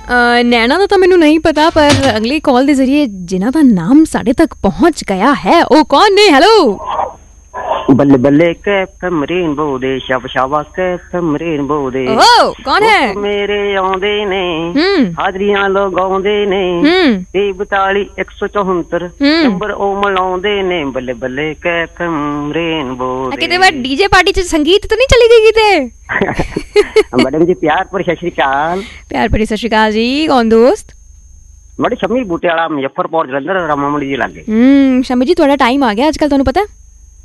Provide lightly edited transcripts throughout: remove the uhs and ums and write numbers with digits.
नैना ਦਾ ਤਾਂ ਮੈਨੂੰ ਨਹੀਂ ਪਤਾ, ਪਰ ਅਗਲੀ ਕਾਲ ਦੇ ਜ਼ਰੀਏ ਜਿਨ੍ਹਾਂ ਦਾ ਨਾਮ ਸਾਡੇ ਤੱਕ ਪਹੁੰਚ ਗਿਆ ਹੈ ਉਹ ਕੌਣ ਨੇ? ਹੈਲੋ। ਬੱਲੇ ਬੱਲੇ ਕੈਫਮ ਰੇਨਬੋ ਦੇ ਸ਼ਬ ਸ਼ਾਬਾ ਕੈਫਮ ਰੇਨਬੋ ਦੇ। ਓ ਕੌਣ ਹੈ? ਮੇਰੇ ਆਉਂਦੇ ਨੇ ਹਾਜ਼ਰੀਆਂ ਲਗਾਉਂਦੇ ਨੇ 42 174 ਨੰਬਰ ਉਹ ਮਿਲਾਉਂਦੇ ਨੇ। ਬੱਲੇ ਬੱਲੇ ਕੈਫਮ ਰੇਨਬੋ ਦੇ। ਕਿਤੇ ਮੈਂ ਡੀਜੇ ਪਾਰਟੀ ਚ ਸੰਗੀਤ ਤਾਂ ਨਹੀਂ ਚਲੀ ਗਈ ਕਿਤੇ? ਮੈਡਮ ਜੀ ਪਿਆਰ ਭਰੀ ਸਤਿ ਸ਼੍ਰੀ ਅਕਾਲ। ਪਿਆਰ ਭਰੀ ਸਤਿ ਸ਼੍ਰੀ ਅਕਾਲ ਜੀ। ਕੌਣ ਦੋਸਤ? ਬੜੀ ਸ਼ਮੀ ਬੂਟੇ ਵਾਲਾ ਮੁਜ਼ੱਫਰਪੁਰ ਜਲੰਧਰ ਰਾਮਾ ਮੰਡੀ ਜੀ ਲਾਗੇ। ਸ਼ਮੀ ਜੀ ਤੁਹਾਡਾ ਟਾਈਮ ਆ ਗਿਆ ਅੱਜ ਕੱਲ, ਤੁਹਾਨੂੰ ਪਤਾ?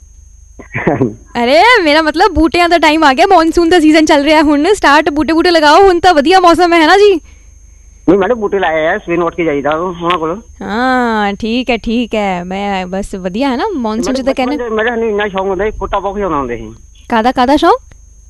ਅਰੇ ਮੇਰਾ ਮਤਲਬ ਬੂਟਿਆਂ ਦਾ ਟਾਈਮ ਆ ਗਿਆ, ਮੌਨਸੂਨ ਦਾ ਸੀਜ਼ਨ ਚੱਲ ਰਿਹਾ ਹੁਣ ਸਟਾਰਟ। ਬੂਟੇ ਲਗਾਓ, ਹੁਣ ਤਾਂ ਵਧੀਆ ਮੌਸਮ ਹੈ ਨਾ ਜੀ। ਨਹੀਂ ਮੈਡਮ ਬੂਟੇ ਲਾਏ ਆ, ਸਵੇਰ ਉੱਠ ਕੇ ਜਾਈਦਾ ਉਹਨਾਂ ਕੋਲ। ਹਾਂ ਠੀਕ ਹੈ ਮੈਂ ਬਸ ਵਧੀਆ ਹੈ ਨਾ ਮੌਨਸੂਨ ਚ ਤਾਂ ਕਹਿੰਦੇ। ਮੇਰਾ ਨਹੀਂ ਇੰਨਾ ਸ਼ੌਂਕ ਹੁੰਦਾ, ਫੋਟੋ ਬਹੁਤ ਖਿਆਉਂਦਾ ਹੁੰਦੇ ਸੀ। ਕਾਹਦਾ ਸ਼ੌਂਕ?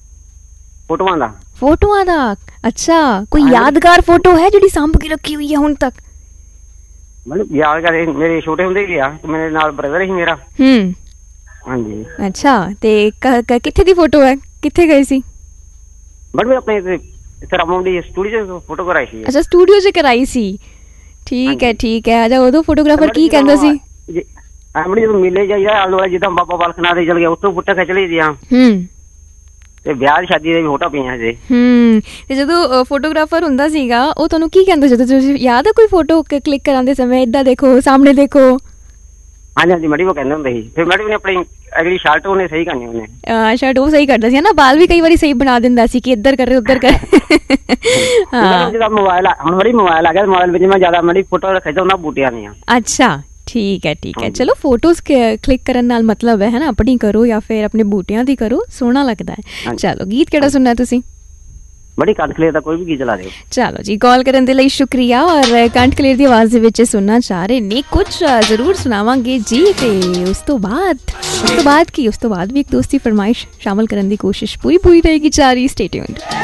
ਫੋਟੋਆਂ ਦਾ। ਅੱਛਾ, ਕੋਈ ਯਾਦਗਾਰ ਫੋਟੋ ਹੈ ਜਿਹੜੀ ਸਾਂਭ ਕੇ ਰੱਖੀ ਹੋਈ ਹੈ ਹੁਣ ਤੱਕ? ਮਤਲਬ ਯਾਦਗਾਰ ਮੇਰੇ ਛੋਟੇ ਹੁੰਦੇ ਹੀ ਆ, ਮੇਰੇ ਨਾਲ ਬ੍ਰਦਰ ਸੀ ਮੇਰਾ। ਹਾਂਜੀ। ਅੱਛਾ, ਤੇ ਕਿੱਥੇ ਦੀ ਫੋਟੋ ਹੈ? ਕਿੱਥੇ ਗਏ ਸੀ? ਮੈਂ ਆਪਣੇ ਸਟੂਡੀਓ ਚ ਫੋਟੋ ਕਰਾਈ ਸੀ। ਅੱਛਾ, ਸਟੂਡੀਓ ਚ ਕਰਾਈ ਸੀ। ਠੀਕ ਹੈ ਅੱਛਾ, ਉਦੋਂ ਫੋਟੋਗ੍ਰਾਫਰ ਕੀ ਕਹਿੰਦਾ ਸੀ? ਜਦੋਂ ਮੇਲੇ ਜਾਈਦਾ ਆਲੇ ਦੁਆਲੇ, ਜਿੱਦਾਂ ਬਾਬਾ ਬਾਲਕ ਨਾਥ ਦੇ ਚਲ ਗਿਆ ਉੱਥੋਂ ਫੋਟੋ ਖਿੱਚ ਲਈ ਦੀਆਂ। ਤੇ ਵਿਆਹ ਸ਼ਾਦੀ ਦੇ ਵੀ ਫੋਟੋ ਪਈਆਂ ਸੀ। ਤੇ ਜਦੋਂ ਫੋਟੋਗ੍ਰਾਫਰ ਹੁੰਦਾ ਸੀਗਾ ਉਹ ਤੁਹਾਨੂੰ ਕੀ ਕਹਿੰਦਾ? ਜਦੋਂ ਤੁਸੀਂ ਯਾਦ ਹੈ ਕੋਈ ਫੋਟੋ ਕਲਿੱਕ ਕਰਾਉਂਦੇ ਸਮੇਂ ਏਦਾਂ ਦੇਖੋ, ਸਾਹਮਣੇ ਦੇਖੋ? ਹਾਂਜੀ ਮੈਡਮ ਉਹ ਕਹਿੰਦੇ ਹੁੰਦੇ ਸੀ। ਫਿਰ ਮੈਡਮ ਨੇ ਆਪਣੀ ਅਗਲੀ ਸ਼ਰਟ ਉਹਨੇ ਸਹੀ ਕਰਨੀ, ਉਹਨੇ ਸ਼ਰਟ ਉਹ ਸਹੀ ਕਰਦਾ ਸੀ ਨਾ, ਬਾਲ ਵੀ ਕਈ ਵਾਰੀ ਸਹੀ ਬਣਾ ਦਿੰਦਾ ਸੀ ਕਿ ਇੱਧਰ ਕਰੇ ਉੱਧਰ ਕਰ। ਜਦੋਂ ਮੋਬਾਈਲ ਹੁਣ ਵਾਰੀ ਮੋਬਾਈਲ ਆ ਗਿਆ, ਮੋਬਾਈਲ ਵਿੱਚ ਮੈਂ ਜ਼ਿਆਦਾ ਮੇਰੀ ਫੋਟੋ ਖਿੱਚਦਾ ਹੁੰਦਾ ਬੂਟਿਆਂ ਦੀਆਂ। ਅੱਛਾ ਠੀਕ ਹੈ ਚਲੋ ਫੋਟੋਜ਼ ਕਲਿੱਕ ਕਰਨ ਨਾਲ ਮਤਲਬ ਹੈ ਨਾ ਆਪਣੀ ਕਰੋ ਜਾਂ ਫਿਰ ਆਪਣੇ ਬੂਟਿਆਂ ਦੀ ਕਰੋ, ਸੋਹਣਾ ਲੱਗਦਾ ਹੈ। ਚਲੋ ਗੀਤ ਕਿਹੜਾ ਸੁਣਨਾ ਤੁਸੀਂ? ਬੜੀ ਕੰਠ ਕਲੇਰ ਦਾ ਕੋਈ ਵੀ ਗੀਤ ਚਲਾ ਦਿਓ। ਚਲੋ ਜੀ, ਕਾਲ ਕਰਨ ਦੇ ਲਈ ਸ਼ੁਕਰੀਆ। ਔਰ ਕੰਠ ਕਲੇਰ ਦੀ ਆਵਾਜ਼ ਦੇ ਵਿੱਚ ਸੁਣਨਾ ਚਾਹ ਰਹੇ ਨੇ ਕੁਝ ਜ਼ਰੂਰ ਸੁਣਾਵਾਂਗੇ ਜੀ। ਤੇ ਉਸ ਤੋਂ ਬਾਅਦ ਵੀ ਇੱਕ ਦੋਸਤੀ ਫਰਮਾਇਸ਼ ਸ਼ਾਮਲ ਕਰਨ ਦੀ ਕੋਸ਼ਿਸ਼ ਪੂਰੀ ਰਹੇਗੀ। ਜਾਰੀ, ਸਟੇ ਟਿਊਨਡ।